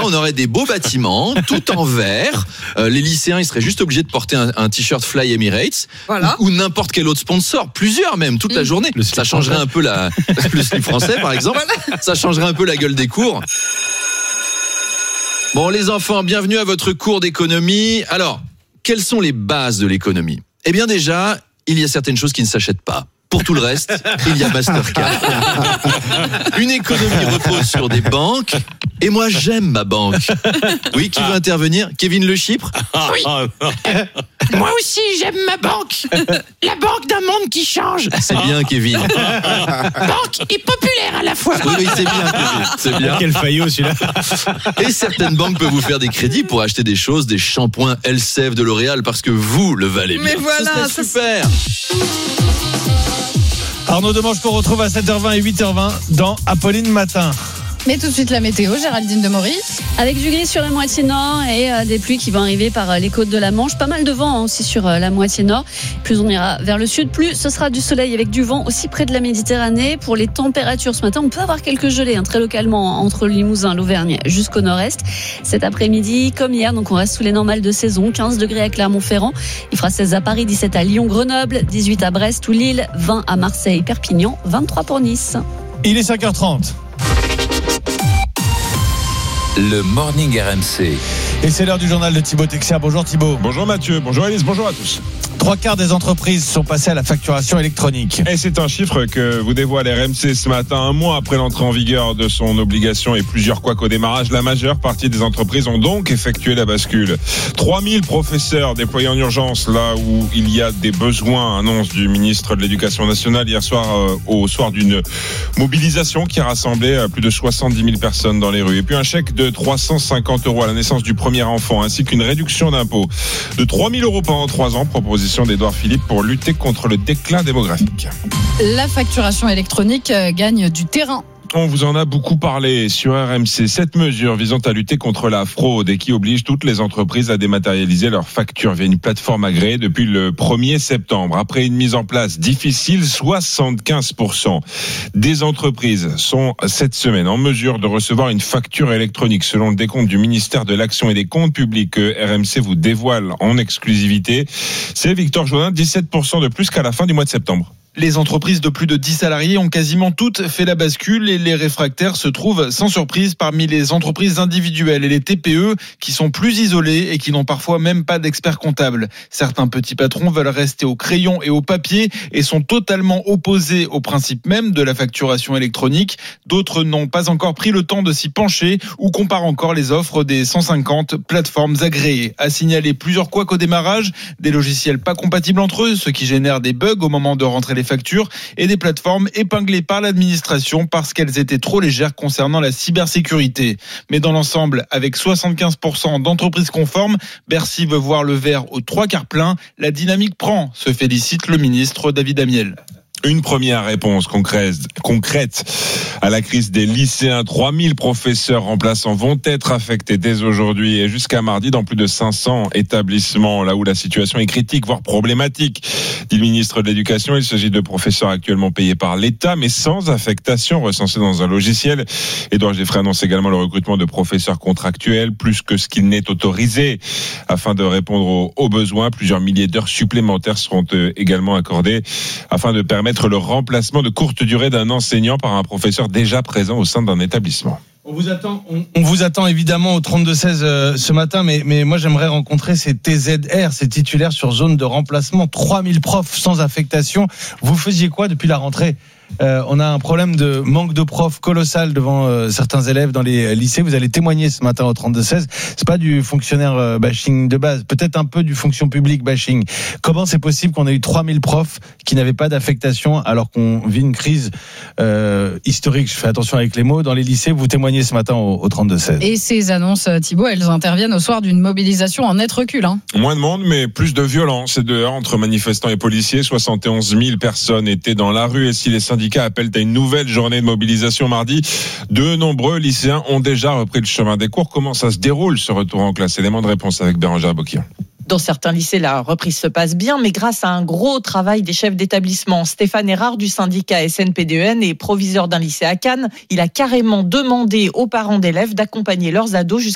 on aurait des beaux bâtiments, tout en vert. Les lycéens, ils seraient juste obligés de porter un t-shirt Fly Emirates, Voilà. ou n'importe quel autre sponsor, plusieurs même, toute la journée. Ça changerait un peu le slip français, par exemple. Ça changerait un peu la gueule des cours. Bon, les enfants, bienvenue à votre cours d'économie. Alors, quelles sont les bases de l'économie ? Eh bien déjà, il y a certaines choses qui ne s'achètent pas. Pour tout le reste, il y a Mastercard. Une économie repose sur des banques. Et moi, j'aime ma banque. Oui, qui veut intervenir ? Kevin Le Chypre ? Oui. Moi aussi, j'aime ma banque. La banque d'un monde qui change. C'est bien, Kevin. Banque et populaire à la fois. Oui, c'est bien, Kevin. C'est bien. Quel faillot celui-là. Et certaines banques peuvent vous faire des crédits pour acheter des choses, des shampoings Elseve de L'Oréal, parce que vous le valez bien. Mais voilà, c'est super. Arnaud Demange qu'on retrouve à 7h20 et 8h20 dans Apolline Matin. Mais tout de suite la météo, Géraldine de Maurice. Avec du gris sur la moitié nord et des pluies qui vont arriver par les côtes de la Manche. Pas mal de vent aussi sur la moitié nord. Plus on ira vers le sud, plus ce sera du soleil avec du vent aussi près de la Méditerranée. Pour les températures ce matin, on peut avoir quelques gelées très localement entre le Limousin, l'Auvergne jusqu'au nord-est. Cet après-midi, comme hier, donc on reste sous les normales de saison. 15 degrés à Clermont-Ferrand. Il fera 16 à Paris, 17 à Lyon, Grenoble, 18 à Brest ou Lille, 20 à Marseille, Perpignan, 23 pour Nice. Il est 5h30. Le Morning RMC. Et c'est l'heure du journal de Thibaut Texier. Bonjour Thibaut. Bonjour Mathieu, bonjour Alice, bonjour à tous. 3/4 des entreprises sont passées à la facturation électronique. Et c'est un chiffre que vous dévoile RMC ce matin, un mois après l'entrée en vigueur de son obligation et plusieurs couacs au démarrage. La majeure partie des entreprises ont donc effectué la bascule. 3000 professeurs déployés en urgence là où il y a des besoins, annonce du ministre de l'Éducation nationale hier soir au soir d'une mobilisation qui a rassemblé plus de 70 000 personnes dans les rues. Et puis un chèque de 350 € à la naissance du premier enfant ainsi qu'une réduction d'impôt de 3 000 € pendant 3 ans. Proposition d'Édouard Philippe pour lutter contre le déclin démographique. La facturation électronique gagne du terrain. On vous en a beaucoup parlé sur RMC. Cette mesure visant à lutter contre la fraude et qui oblige toutes les entreprises à dématérialiser leurs factures via une plateforme agréée depuis le 1er septembre. Après une mise en place difficile, 75% des entreprises sont cette semaine en mesure de recevoir une facture électronique selon le décompte du ministère de l'Action et des Comptes Publics que RMC vous dévoile en exclusivité. C'est Victor Jodin, 17% de plus qu'à la fin du mois de septembre. Les entreprises de plus de 10 salariés ont quasiment toutes fait la bascule et les réfractaires se trouvent sans surprise parmi les entreprises individuelles et les TPE qui sont plus isolées et qui n'ont parfois même pas d'experts comptables. Certains petits patrons veulent rester au crayon et au papier et sont totalement opposés au principe même de la facturation électronique. D'autres n'ont pas encore pris le temps de s'y pencher ou comparent encore les offres des 150 plateformes agréées. À signaler plusieurs couacs au démarrage, des logiciels pas compatibles entre eux, ce qui génère des bugs au moment de rentrer les factures et des plateformes épinglées par l'administration parce qu'elles étaient trop légères concernant la cybersécurité. Mais dans l'ensemble, avec 75% d'entreprises conformes, Bercy veut voir le verre aux 3/4 plein. La dynamique prend, se félicite le ministre David Amiel. Une première réponse concrète à la crise des lycéens. 3000 professeurs remplaçants vont être affectés dès aujourd'hui et jusqu'à mardi dans plus de 500 établissements, là où la situation est critique, voire problématique. Dit le ministre de l'Éducation, il s'agit de professeurs actuellement payés par l'État, mais sans affectation, recensés dans un logiciel. Édouard Geffray annonce également le recrutement de professeurs contractuels, plus que ce qu'il n'est autorisé. Afin de répondre aux besoins, plusieurs milliers d'heures supplémentaires seront également accordées afin de permettre le remplacement de courte durée d'un enseignant par un professeur déjà présent au sein d'un établissement. On vous attend évidemment au 32-16 ce matin, mais moi j'aimerais rencontrer ces TZR, ces titulaires sur zone de remplacement. 3000 profs sans affectation. Vous faisiez quoi depuis la rentrée ? On a un problème de manque de profs colossal devant certains élèves dans les lycées. Vous allez témoigner ce matin au 32-16. C'est pas du fonctionnaire bashing de base, peut-être un peu du fonction publique bashing. Comment c'est possible qu'on ait eu 3000 profs qui n'avaient pas d'affectation alors qu'on vit une crise historique, je fais attention avec les mots, dans les lycées? Vous témoignez ce matin au 32-16. Et ces annonces, Thibaut, elles interviennent au soir d'une mobilisation en net recul. Moins de monde, mais plus de violence et de heurts entre manifestants et policiers. 71 000 personnes étaient dans la rue et si les syndicats appellent à une nouvelle journée de mobilisation mardi, de nombreux lycéens ont déjà repris le chemin des cours. Comment ça se déroule ce retour en classe? Élément de réponse avec Bérangère Bokian. Dans certains lycées, la reprise se passe bien, mais grâce à un gros travail des chefs d'établissement. Stéphane Erard du syndicat SNPDEN est proviseur d'un lycée à Cannes. Il a carrément demandé aux parents d'élèves d'accompagner leurs ados